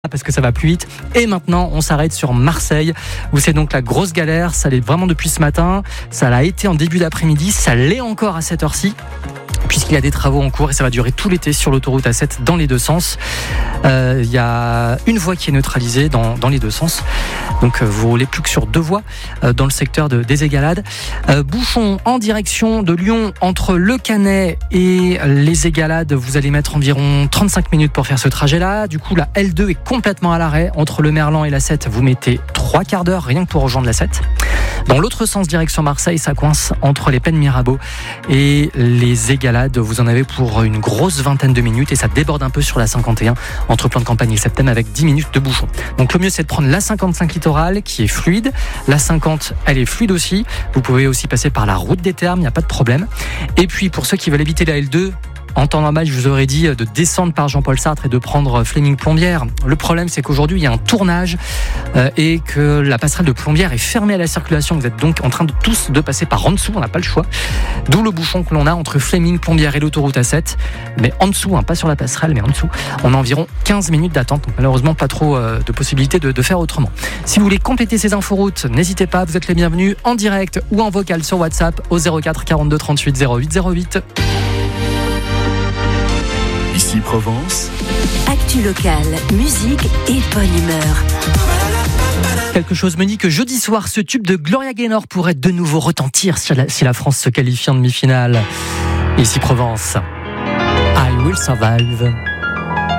parce que ça va plus vite. Et maintenant, on s'arrête sur Marseille, où c'est donc la grosse galère. Ça l'est vraiment depuis ce matin. Ça l'a été en début d'après-midi. Ça l'est encore à cette heure-ci, puisqu'il y a des travaux en cours et ça va durer tout l'été sur l'autoroute A7 dans les deux sens. Il y a une voie qui est neutralisée dans les deux sens. Donc vous roulez plus que sur deux voies dans le secteur des Égalades. Bouchon en direction de Lyon entre Le Canet et les Égalades. Vous allez mettre environ 35 minutes pour faire ce trajet-là. Du coup, la L2 est complètement à l'arrêt. Entre le Merlan et la 7, vous mettez 3 quarts d'heure rien que pour rejoindre la 7. Dans l'autre sens, direction Marseille, ça coince entre les Pennes Mirabeau et les Égalades. Vous en avez pour une grosse vingtaine de minutes et ça déborde un peu sur la 51 entre Plan de Campagne et Septem avec 10 minutes de bouchon. Donc le mieux, c'est de prendre la 55 littorale qui est fluide. La 50, elle est fluide aussi. Vous pouvez aussi passer par la route des Thermes, il n'y a pas de problème. Et puis pour ceux qui veulent éviter la L2, en temps normal, je vous aurais dit de descendre par Jean-Paul Sartre et de prendre Fleming Plombières. Le problème, c'est qu'aujourd'hui, il y a un tournage et que la passerelle de Plombières est fermée à la circulation. Vous êtes donc en train de tous de passer par en dessous, on n'a pas le choix. D'où le bouchon que l'on a entre Fleming Plombières et l'autoroute A7. Mais en dessous, pas sur la passerelle, mais en dessous, on a environ 15 minutes d'attente. Donc malheureusement, pas trop de possibilités de faire autrement. Si vous voulez compléter ces inforoutes, n'hésitez pas, vous êtes les bienvenus en direct ou en vocal sur WhatsApp au 04 42 38 08 08. Ici Provence. Actu locale, musique et bonne humeur. Quelque chose me dit que jeudi soir, ce tube de Gloria Gaynor pourrait de nouveau retentir si la France se qualifie en demi-finale. Ici Provence. I will survive.